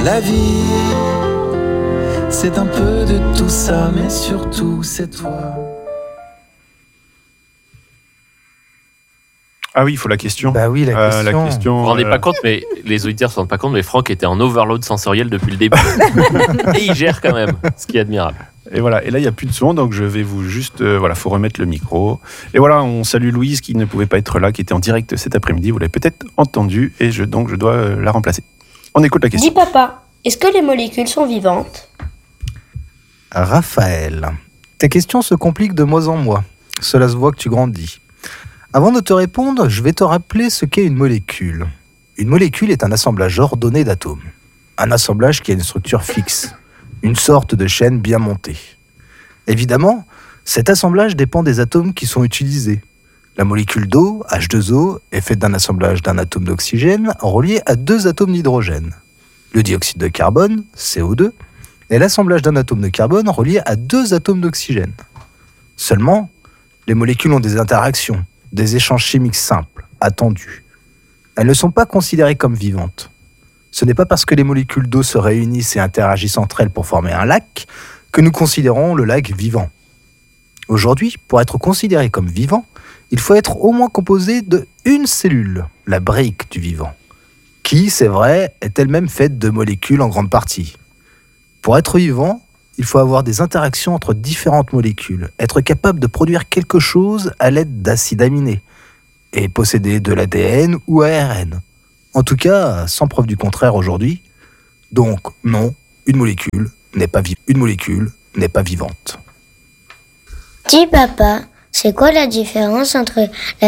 La vie, c'est un peu de tout ça, mais surtout c'est toi. Ah oui, il faut la question. Bah oui, la question. Vous vous rendez pas compte, mais les auditeurs ne se rendent pas compte, mais Franck était en overload sensoriel depuis le début. Et il gère quand même, ce qui est admirable. Et voilà, et là il n'y a plus de son, donc je vais vous juste, faut remettre le micro. Et voilà, on salue Louise qui ne pouvait pas être là, qui était en direct cet après-midi, vous l'avez peut-être entendu, et donc je dois la remplacer. On écoute la question. Dis papa, est-ce que les molécules sont vivantes ? Raphaël, tes questions se compliquent de mois en mois. Cela se voit que tu grandis. Avant de te répondre, je vais te rappeler ce qu'est une molécule. Une molécule est un assemblage ordonné d'atomes. Un assemblage qui a une structure fixe, une sorte de chaîne bien montée. Évidemment, cet assemblage dépend des atomes qui sont utilisés. La molécule d'eau, H2O, est faite d'un assemblage d'un atome d'oxygène relié à 2 atomes d'hydrogène. Le dioxyde de carbone, CO2, est l'assemblage d'un atome de carbone relié à 2 atomes d'oxygène. Seulement, les molécules ont des interactions, des échanges chimiques simples, attendus. Elles ne sont pas considérées comme vivantes. Ce n'est pas parce que les molécules d'eau se réunissent et interagissent entre elles pour former un lac que nous considérons le lac vivant. Aujourd'hui, pour être considéré comme vivant, il faut être au moins composé de une cellule, la brique du vivant, qui, c'est vrai, est elle-même faite de molécules en grande partie. Pour être vivant, il faut avoir des interactions entre différentes molécules, être capable de produire quelque chose à l'aide d'acides aminés, et posséder de l'ADN ou ARN. En tout cas, sans preuve du contraire aujourd'hui. Donc, non, une molécule n'est pas vivante. Dis papa, c'est quoi la différence entre la